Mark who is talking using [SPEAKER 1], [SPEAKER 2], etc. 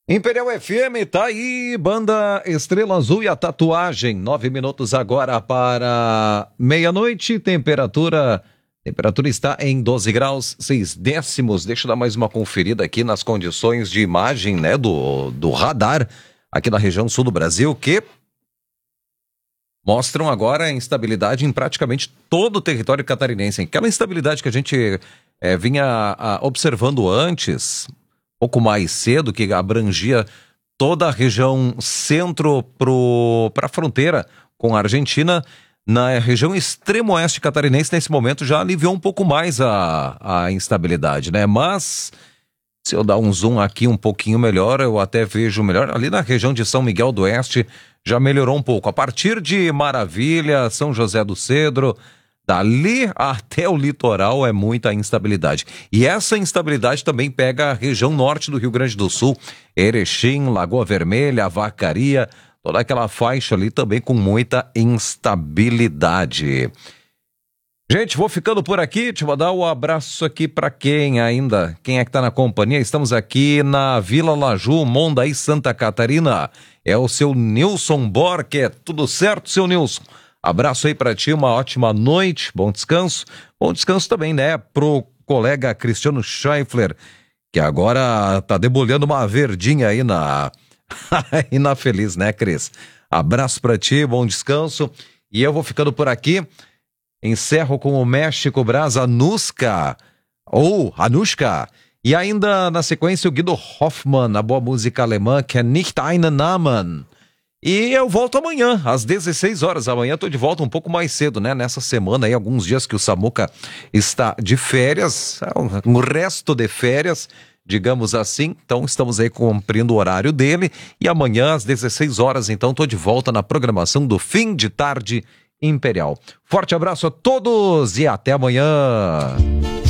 [SPEAKER 1] Imperial FM, tá aí, banda Estrela Azul e a Tatuagem, 9 minutos agora para meia-noite, temperatura está em 12 graus, 6 décimos, deixa eu dar mais uma conferida aqui nas condições de imagem, né, do radar, aqui na região sul do Brasil, que mostram agora a instabilidade em praticamente todo o território catarinense, aquela instabilidade que a gente vinha observando antes, pouco mais cedo, que abrangia toda a região centro para a fronteira com a Argentina, na região extremo oeste catarinense, nesse momento já aliviou um pouco mais a instabilidade, né? Mas se eu dar um zoom aqui um pouquinho melhor, eu até vejo melhor, ali na região de São Miguel do Oeste já melhorou um pouco. A partir de Maravilha, São José do Cedro, dali até o litoral é muita instabilidade. E essa instabilidade também pega a região norte do Rio Grande do Sul, Erechim, Lagoa Vermelha, Vacaria, toda aquela faixa ali também com muita instabilidade. Gente, vou ficando por aqui, deixa eu mandar um abraço aqui para quem é que tá na companhia. Estamos aqui na Vila Laju, Mondaí, Santa Catarina. É o seu Nilson Borque, tudo certo, seu Nilson? Abraço aí pra ti, uma ótima noite, bom descanso também, né, pro colega Cristiano Scheifler, que agora tá debulhando uma verdinha aí na Feliz, né, Cris? Abraço pra ti, bom descanso, e eu vou ficando por aqui, encerro com o México Brás, Anushka, e ainda na sequência o Guido Hoffmann, a boa música alemã, que é Nicht einen Namen. E eu volto amanhã, às 16 horas. Amanhã tô de volta um pouco mais cedo, né? Nessa semana aí, alguns dias que o Samuca está de férias, um resto de férias, digamos assim. Então estamos aí cumprindo o horário dele. E amanhã, às 16 horas, então, tô de volta na programação do Fim de Tarde Imperial. Forte abraço a todos e até amanhã!